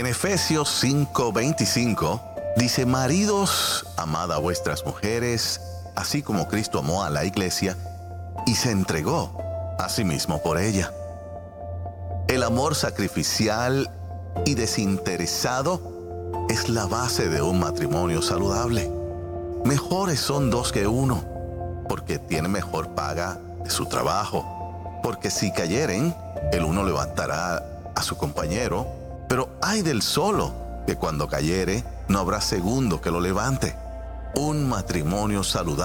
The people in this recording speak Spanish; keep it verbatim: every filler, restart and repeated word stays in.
En Efesios cinco veinticinco dice: maridos, amad a vuestras mujeres, así como Cristo amó a la iglesia y se entregó a sí mismo por ella. El amor sacrificial y desinteresado es la base de un matrimonio saludable. Mejores son dos que uno, porque tienen mejor paga de su trabajo. Porque si cayeren, el uno levantará a su compañero, pero ay del solo, que cuando cayere no habrá segundo que lo levante. Un matrimonio saludable